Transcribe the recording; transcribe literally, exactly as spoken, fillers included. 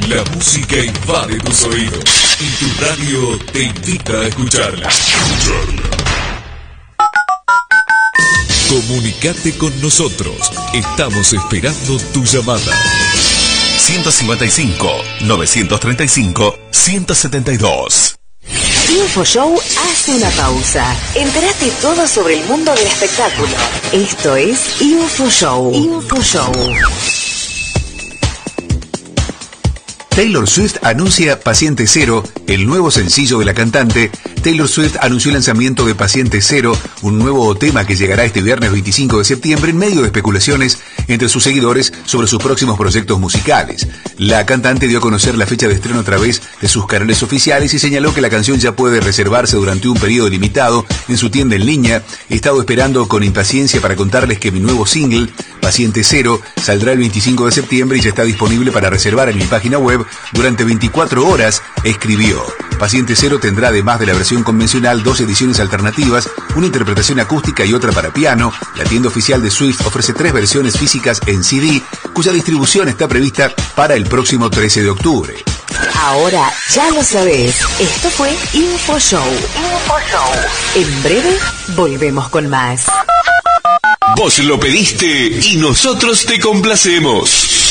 La música invade tus oídos y tu radio te invita a escucharla. Escucharla. Comunicate con nosotros. Estamos esperando tu llamada. ciento cincuenta y cinco, novecientos treinta y cinco, ciento setenta y dos. InfoShow hace una pausa. Entérate todo sobre el mundo del espectáculo. Esto es InfoShow. InfoShow. Taylor Swift anuncia Paciente Cero, el nuevo sencillo de la cantante. Taylor Swift anunció el lanzamiento de Paciente Cero, un nuevo tema que llegará este viernes veinticinco de septiembre en medio de especulaciones entre sus seguidores sobre sus próximos proyectos musicales. La cantante dio a conocer la fecha de estreno a través de sus canales oficiales y señaló que la canción ya puede reservarse durante un periodo limitado en su tienda en línea. He estado esperando con impaciencia para contarles que mi nuevo single, Paciente Cero, saldrá el veinticinco de septiembre y ya está disponible para reservar en mi página web durante veinticuatro horas, escribió. Paciente Cero tendrá, además de la versión convencional, dos ediciones alternativas, una interpretación acústica y otra para piano. La tienda oficial de Swift ofrece tres versiones físicas en C D, cuya distribución está prevista para el próximo trece de octubre. Ahora ya lo sabés. Esto fue InfoShow. InfoShow. En breve volvemos con más. Vos lo pediste y nosotros te complacemos.